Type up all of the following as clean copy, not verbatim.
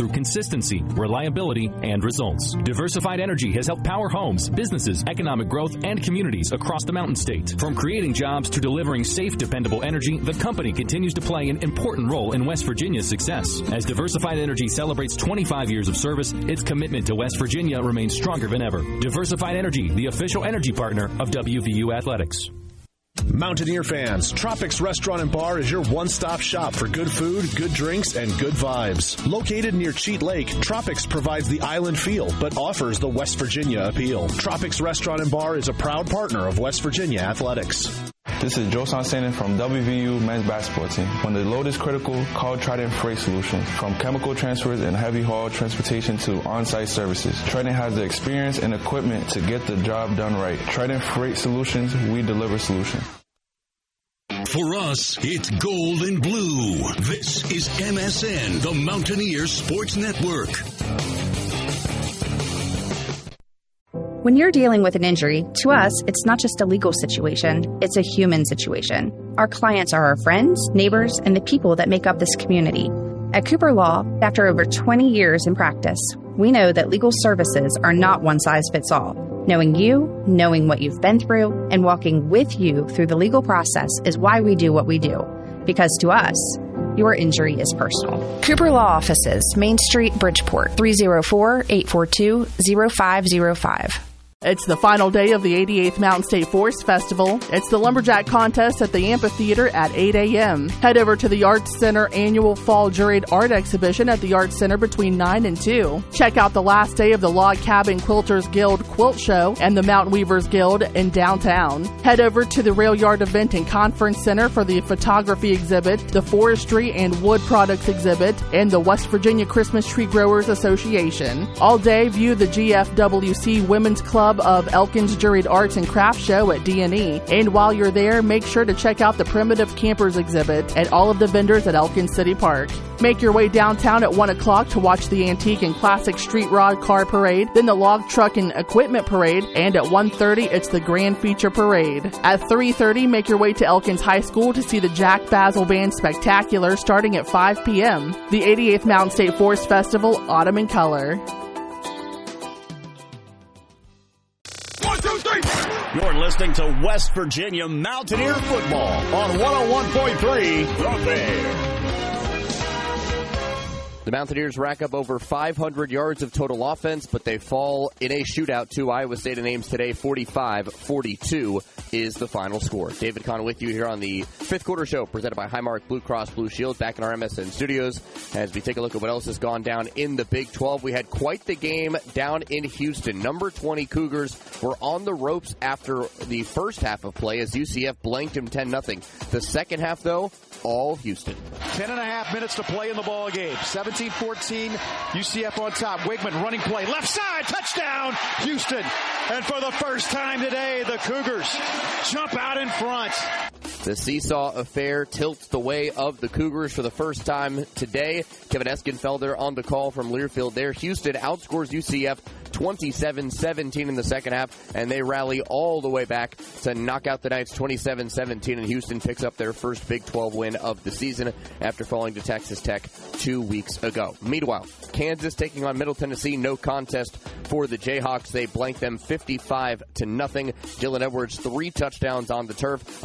through consistency, reliability, and results. Diversified Energy has helped power homes, businesses, economic growth, and communities across the Mountain State. From creating jobs to delivering safe, dependable energy, the company continues to play an important role in West Virginia's success. As Diversified Energy celebrates 25 years of service, its commitment to West Virginia remains stronger than ever. Diversified Energy, the official energy partner of WVU Athletics. Mountaineer fans, Tropics Restaurant and Bar is your one-stop shop for good food, good drinks, and good vibes. Located near Cheat Lake, Tropics provides the island feel, but offers the West Virginia appeal. Tropics Restaurant and Bar is a proud partner of West Virginia Athletics. This is Josan Sanin from WVU men's basketball team. When the load is critical, call Trident Freight Solutions. From chemical transfers and heavy haul transportation to on-site services, Trident has the experience and equipment to get the job done right. Trident Freight Solutions, we deliver solutions. For us, it's gold and blue. This is MSN, the Mountaineer Sports Network. When you're dealing with an injury, to us, it's not just a legal situation, it's a human situation. Our clients are our friends, neighbors, and the people that make up this community. At Cooper Law, after over 20 years in practice, we know that legal services are not one size fits all. Knowing you, knowing what you've been through, and walking with you through the legal process is why we do what we do. Because to us, your injury is personal. Cooper Law Offices, Main Street, Bridgeport, 304-842-0505. It's the final day of the 88th Mountain State Forest Festival. It's the Lumberjack Contest at the Amphitheater at 8 a.m. Head over to the Arts Center annual Fall Juried Art Exhibition at the Arts Center between 9 and 2. Check out the last day of the Log Cabin Quilters Guild Quilt Show and the Mountain Weavers Guild in downtown. Head over to the Rail Yard Event and Conference Center for the Photography Exhibit, the Forestry and Wood Products Exhibit, and the West Virginia Christmas Tree Growers Association. All day, view the GFWC Women's Club of Elkins Juried Arts and Crafts Show at D&E. And while you're there, make sure to check out the Primitive Campers exhibit at all of the vendors at Elkins City Park. Make your way downtown at 1 o'clock to watch the Antique and Classic Street Rod Car Parade, then the Log Truck and Equipment Parade, and at 1:30 it's the Grand Feature Parade. At 3:30, make your way to Elkins High School to see the Jack Basil Band Spectacular starting at 5 p.m. The 88th Mountain State Forest Festival, Autumn in Color. You're listening to West Virginia Mountaineer football on 101.3 The Bear. The Mountaineers rack up over 500 yards of total offense, but they fall in a shootout to Iowa State in Ames today. 45-42 is the final score. David Kahn with you here on the fifth quarter show presented by Highmark Blue Cross Blue Shield back in our MSN studios. As we take a look at what else has gone down in the Big 12, we had quite the game down in Houston. Number 20 Cougars were on the ropes after the first half of play as UCF blanked them 10-0. The second half, though, all Houston. 10.5 minutes to play in the ball game. 17-14, UCF on top. Wigman running play, left side, touchdown, Houston. And for the first time today, the Cougars jump out in front. The seesaw affair tilts the way of the Cougars for the first time today. Kevin Eskenfelder on the call from Learfield there. Houston outscores UCF 27-17 in the second half, and they rally all the way back to knock out the Knights 27-17, and Houston picks up their first Big 12 win of the season after falling to Texas Tech 2 weeks ago. Meanwhile, Kansas taking on Middle Tennessee, no contest for the Jayhawks. They blank them 55-0. Dylan Edwards, 3 touchdowns on the turf,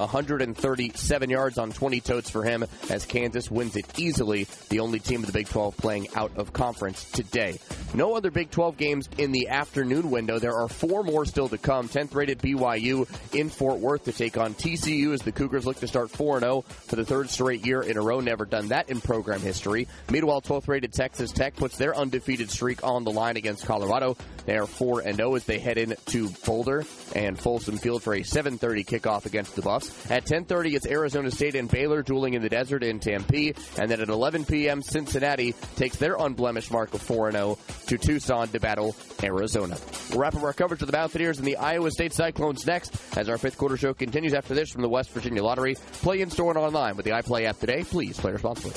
137 yards on 20 totes for him as Kansas wins it easily, the only team of the Big 12 playing out of conference today. No other Big 12 games in the afternoon window. There are 4 more still to come. 10th-rated BYU in Fort Worth to take on TCU as the Cougars look to start 4-0 for the third straight year in a row. Never done that in program history. Meanwhile, 12th-rated Texas Tech puts their undefeated streak on the line against Colorado. They are 4-0 as they head into Boulder and Folsom Field for a 7:30 kickoff against the Buffs. At 10:30, it's Arizona State and Baylor dueling in the desert in Tempe. And then at 11 p.m., Cincinnati takes their unblemished mark of 4-0 to Tucson to battle Arizona. We'll wrap up our coverage of the Mountaineers and the Iowa State Cyclones next as our fifth quarter show continues after this from the West Virginia Lottery. Play in store and online with the iPlay app today. Please play responsibly.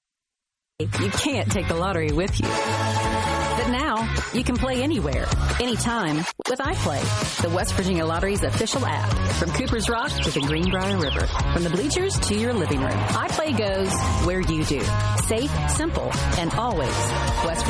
You can't take the lottery with you. But now, you can play anywhere, anytime with iPlay, the West Virginia Lottery's official app. From Cooper's Rock to the Greenbrier River, from the bleachers to your living room, iPlay goes where you do. Safe, simple, and always West Virginia.